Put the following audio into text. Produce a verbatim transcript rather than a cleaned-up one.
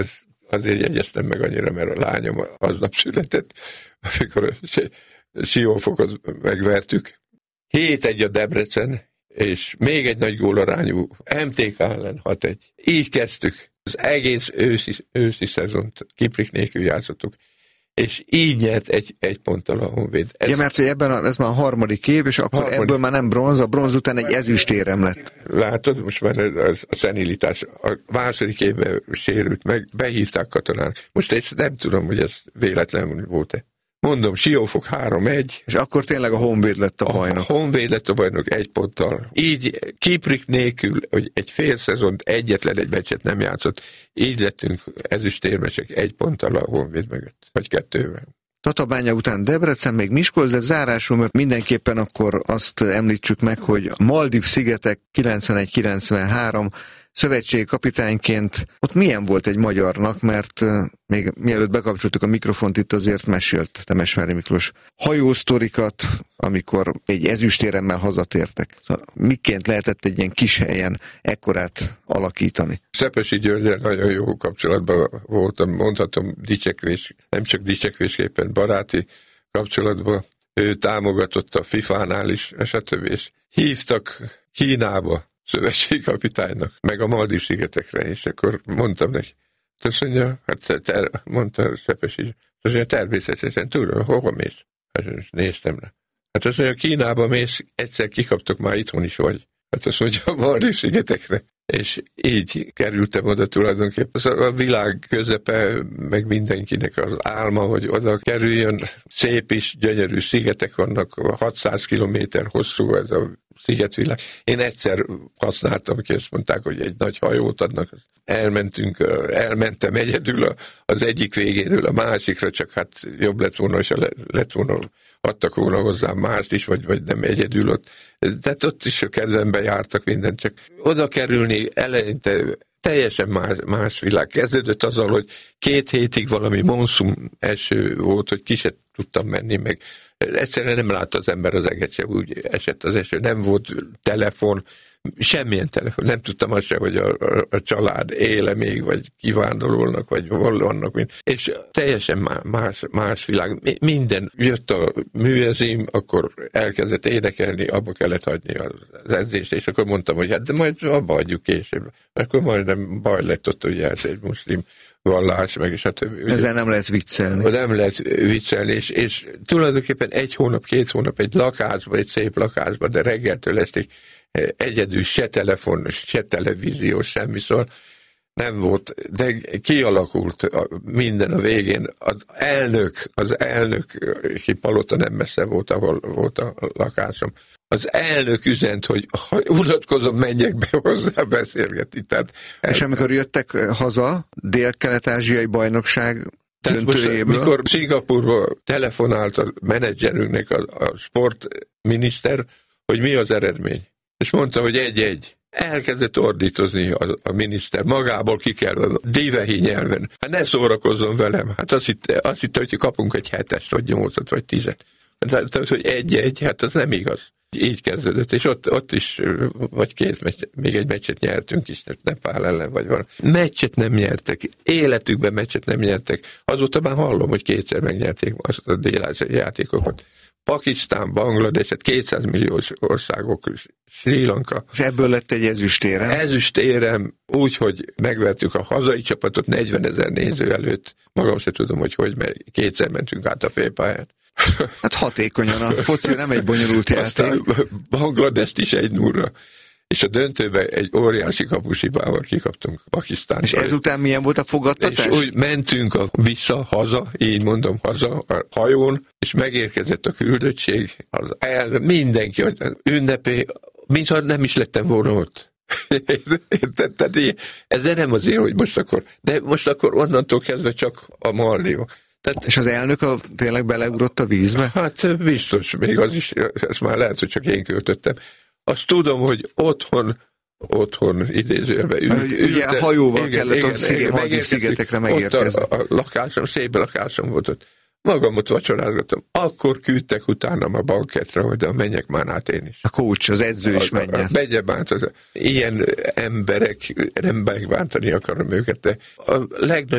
Azért jegyeztem meg annyira, mert a lányom aznap született, amikor a Siófokot megvertük. hét egy a Debrecen, és még egy nagy gólarányú em té ká ellen hat egy. Így kezdtük. Az egész őszi, őszi szezont Kiprik nélkül játszottuk, és így nyert egy, egy ponttal a Honvéd. Ez, ja, mert hogy ebben a, ez már a harmadik év, és akkor harmadik. Ebből már nem bronz, a bronz után egy ezüstérem lett. Látod, most már a, a szenilitás a második évben sérült meg, behívták Katonán. Most ezt nem tudom, hogy ez véletlenül volt-e. Mondom, Siófok három egy. És akkor tényleg a Honvéd lett a bajnok. A Honvéd lett a bajnok egy ponttal. Így Kiprik nélkül, hogy egy fél szezont egyetlen egy meccset nem játszott, így lettünk ezüstérmesek egy ponttal a Honvéd mögött, vagy kettővel. Tatabánya után Debrecen, még Miskolc, de zárásul, mert mindenképpen akkor azt említsük meg, hogy a Maldív-szigetek kilencvenegy kilencvenhárom szövetségi kapitányként ott milyen volt egy magyarnak, mert még mielőtt bekapcsoltuk a mikrofont, itt azért mesélt Temesvári Miklós hajósztorikat, amikor egy ezüstéremmel hazatértek. Szóval miként lehetett egy ilyen kis helyen ekkorát alakítani? Szepesi Györgyel nagyon jó kapcsolatban voltam, mondhatom dicsekvés, nem csak dicsekvésképpen, baráti kapcsolatban. Ő támogatott a fifánál is, stb. És hívtak Kínába szövetségi kapitánynak, meg a Maldív-szigetekre, és akkor mondtam neki. Azt mondja, hát ter, mondta Szepesi, azt mondja, természetesen tudom, hova mész? Hát néztem rá. Hát azt mondja, Kínába mész, egyszer kikaptok, már itthon is vagy. Hát azt mondja, a Maldív-szigetekre. És így kerültem oda tulajdonképpen. A világ közepe, meg mindenkinek az álma, hogy oda kerüljön. Szép is, gyönyörű szigetek vannak, hatszáz kilométer hosszú ez a szigetvilág. Én egyszer használtam ki, azt mondták, hogy egy nagy hajót adnak. Elmentünk, elmentem egyedül az egyik végéről a másikra, csak hát jobb lett volna, és lett volna, adtak volna hozzám mást is, vagy, vagy nem egyedül ott. Tehát ott is a kedvembe jártak mindent, csak oda kerülni eleinte teljesen más, más világ. Kezdődött azzal, hogy két hétig valami monszum eső volt, hogy ki se tudtam menni, meg egyszerűen nem látta az ember az eget se, úgy esett az eső. Nem volt telefon, semmilyen telefon. Nem tudtam azt se, hogy a, a, a család éle még, vagy kivándorolnak, vagy hol vannak. Mind. És teljesen más, más világ. Minden jött a műezim, akkor elkezdett énekelni, abba kellett hagyni az edzést, és akkor mondtam, hogy hát de majd abba hagyjuk később. Akkor majdnem baj lett ott, hogy ez egy muszlim vallás, meg és hát... Ezzel nem lehet viccelni. Nem lehet viccelni, és, és tulajdonképpen egy hónap, két hónap egy lakásba, egy szép lakásba, de reggeltől estig egyedül se telefon, se televízió, semmi, szóval nem volt, de kialakult minden a végén. Az elnök, az elnök, ki Palota nem messze volt, ahol volt a lakásom, az elnök üzent, hogy ha unatkozom, menjek be hozzá beszélgetni. Tehát, és amikor jöttek haza, dél-kelet-ázsiai bajnokság döntőjéből? Mikor Szingapurba telefonált a menedzserünknek a, a sportminiszter, hogy mi az eredmény. És mondta, hogy egy-egy. Elkezdett ordítozni a, a miniszter, magából ki kell, divehi nyelven. Hát ne szórakozzon velem. Hát azt hitte, azt hitte, hogy kapunk egy hetest, vagy nyolcat, vagy tizet. Tehát, hogy egy-egy, hát az nem igaz. Így kezdődött, és ott, ott is, vagy két meccs, még egy meccset nyertünk is, Nepál ellen, vagy van. Meccset nem nyertek, életükben meccset nem nyertek. Azóta már hallom, hogy kétszer megnyerték azt a dél-ázsiai játékokat. Pakisztán, Banglades, hát kétszáz milliós országok, Sri Lanka. És ebből lett egy ezüstérem? Ezüstérem, úgy, hogy megvertük a hazai csapatot negyvenezer néző előtt. Magam se tudom, hogy hogy, mert kétszer mentünk át a félpályán. Hát hatékonyan, a foci nem egy bonyolult játék. Bangladest is egy nullra. És a döntőben egy óriási kapusibával kikaptunk Pakisztán. És ezután milyen volt a fogadtatás? És úgy mentünk a, vissza, haza, így mondom, haza a hajón, és megérkezett a küldöttség, az el, mindenki ünnepé, mintha nem is lettem volna ott. Érted? Ez nem azért, hogy most akkor, de most akkor onnantól kezdve csak a Maldiva. Tehát, és az elnök a, tényleg beleugrott a vízbe? Hát biztos, még az is, ezt már lehet, hogy csak én költöttem. Azt tudom, hogy otthon, otthon idézőjelben ült. Ugye a hajóval igen, kellett igen, a Maldiv-szigetekre megérkezni. Ott a, a lakásom, szép lakásom volt ott. magamot vacsorázgatom. Akkor küldtek utánam a banketre, hogy de menjek már át én is. A coach, az edző is menjen. Megye bánt, az, ilyen emberek, nem megbántani akarom őket, de a legnagyobb